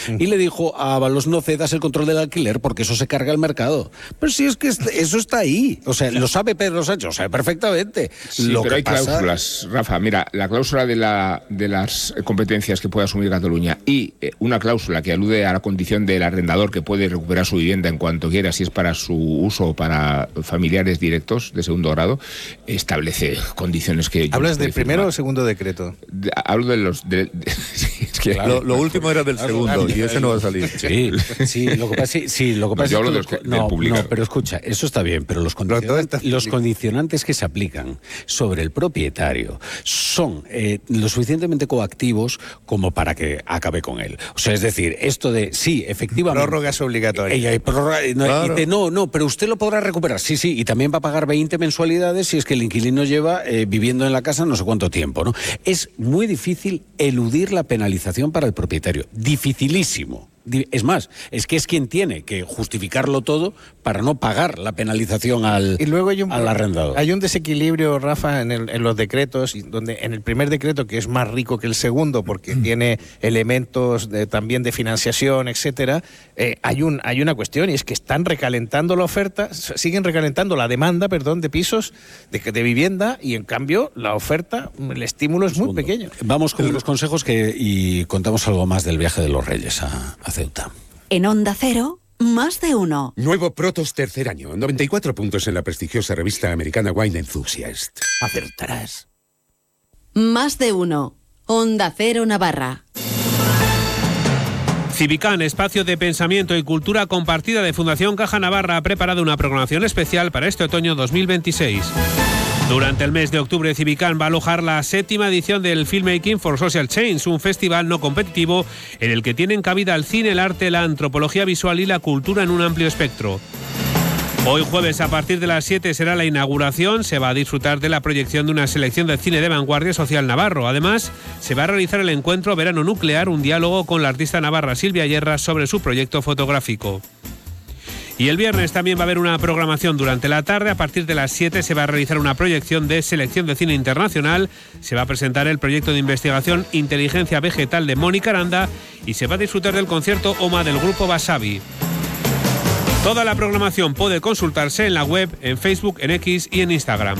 y le dijo a Ábalos: no cedas el control del alquiler porque eso se carga el mercado. Pero si es que eso está ahí, o sea, lo sabe Pedro Sánchez, lo sabe perfectamente. Sí, pero hay cláusulas, Rafa. Mira, la cláusula de las competencias que puede asumir Cataluña y una cláusula que alude a la condición del arrendador que puede recuperar su vivienda en cuanto quiera, si es para su uso o para familiares directos de segundo grado, establece condiciones que... ¿Hablas del primero o segundo decreto? Hablo de los... es que claro, lo último era del segundo y ese no va a salir. Sí, lo que pasa, yo hablo del publicado. No, pero escucha, eso está bien, pero los condicionantes que se aplican sobre el propietario son lo suficientemente coactivos como para que acabe con él. O sea, es decir, esto de, sí, efectivamente... Prórrogas obligatorias. No, pero usted lo podrá recuperar. Sí, y también va a pagar 20 mensualidades si es que el inquilino lleva viviendo en la casa no sé cuánto tiempo, ¿no? Es muy difícil eludir la penalización para el propietario. Dificilísimo. Es más, es que es quien tiene que justificarlo todo para no pagar la penalización al arrendador. Hay un desequilibrio, Rafa, en los decretos, donde en el primer decreto, que es más rico que el segundo porque tiene elementos también de financiación, etcétera, hay una cuestión, y es que están recalentando la oferta, siguen recalentando la demanda, de pisos, de vivienda, y en cambio la oferta, el estímulo es muy pequeño. Vamos con los consejos y contamos algo más del viaje de los Reyes a Ceuta. En Onda Cero, Más de Uno. Nuevo Protos tercer año, 94 puntos en la prestigiosa revista americana Wine Enthusiast. Acertarás. Más de Uno, Onda Cero Navarra. Civicán, espacio de pensamiento y cultura compartida de Fundación Caja Navarra, ha preparado una programación especial para este otoño 2026. Durante el mes de octubre, Civicán va a alojar la 7ª edición del Filmmaking for Social Change, un festival no competitivo en el que tienen cabida el cine, el arte, la antropología visual y la cultura en un amplio espectro. Hoy jueves, a partir de las 7, será la inauguración. Se va a disfrutar de la proyección de una selección de cine de vanguardia social navarro. Además, se va a realizar el encuentro Verano Nuclear, un diálogo con la artista navarra Silvia Yerra sobre su proyecto fotográfico. Y el viernes también va a haber una programación durante la tarde. A partir de las 7 se va a realizar una proyección de selección de cine internacional. Se va a presentar el proyecto de investigación Inteligencia Vegetal de Mónica Aranda y se va a disfrutar del concierto OMA del grupo Wasabi. Toda la programación puede consultarse en la web, en Facebook, en X y en Instagram.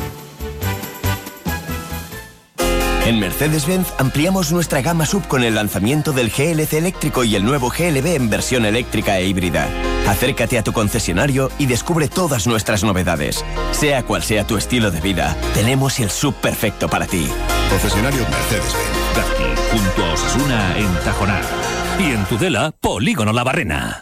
En Mercedes-Benz ampliamos nuestra gama SUV con el lanzamiento del GLC eléctrico y el nuevo GLB en versión eléctrica e híbrida. Acércate a tu concesionario y descubre todas nuestras novedades. Sea cual sea tu estilo de vida, tenemos el SUV perfecto para ti. Concesionario Mercedes-Benz. Darty, junto a Osasuna en Tajonar. Y en Tudela, Polígono La Barrena.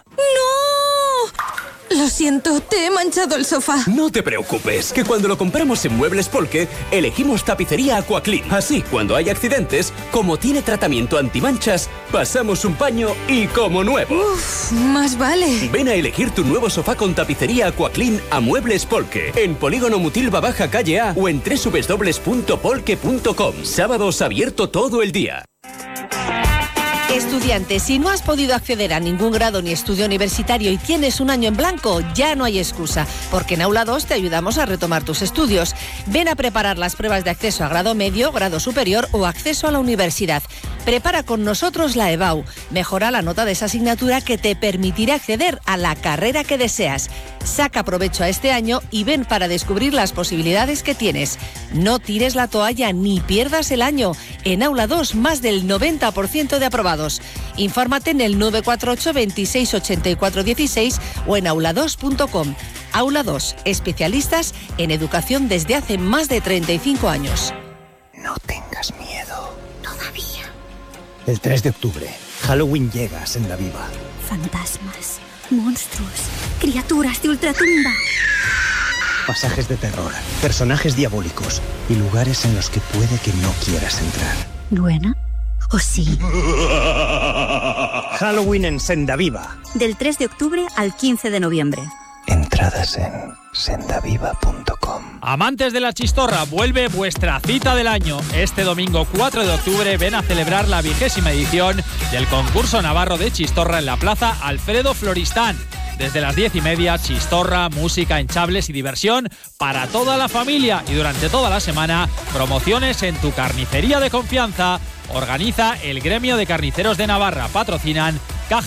Lo siento, te he manchado el sofá. No te preocupes, que cuando lo compramos en Muebles Polke, elegimos tapicería Aquaclean. Así, cuando hay accidentes, como tiene tratamiento antimanchas, pasamos un paño y como nuevo. Uf, más vale. Ven a elegir tu nuevo sofá con tapicería Aquaclean a Muebles Polke, en Polígono Mutilva Baja Calle A o en www.polke.com. Sábados abierto todo el día. Estudiante, si no has podido acceder a ningún grado ni estudio universitario y tienes un año en blanco, ya no hay excusa, porque en Aula 2 te ayudamos a retomar tus estudios. Ven a preparar las pruebas de acceso a grado medio, grado superior o acceso a la universidad. Prepara con nosotros la EBAU. Mejora la nota de esa asignatura que te permitirá acceder a la carrera que deseas. Saca provecho a este año y ven para descubrir las posibilidades que tienes. No tires la toalla ni pierdas el año. En Aula 2, más del 90% de aprobados. Infórmate en el 948 26 84 16 o en aula2.com. Aula 2, especialistas en educación desde hace más de 35 años. No tengas miedo. Todavía. El 3 de octubre, Halloween llega a Senda Viva. Fantasmas, monstruos, criaturas de ultratumba. Pasajes de terror, personajes diabólicos y lugares en los que puede que no quieras entrar. ¿Buena? ¿O sí? Halloween en Senda Viva. Del 3 de octubre al 15 de noviembre. Entradas en sendaviva.com. Amantes de la chistorra, vuelve vuestra cita del año. Este domingo 4 de octubre ven a celebrar la 20ª edición del concurso navarro de chistorra en la plaza Alfredo Floristán. Desde las 10:30, chistorra, música, hinchables y diversión para toda la familia. Y durante toda la semana, promociones en tu carnicería de confianza. Organiza el Gremio de Carniceros de Navarra. Patrocinan